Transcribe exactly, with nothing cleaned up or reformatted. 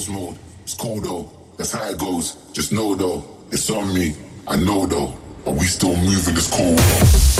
ghost mode. It's cool though, that's how it goes. Just know though, it's on me. I know though, but we still moving this cool though.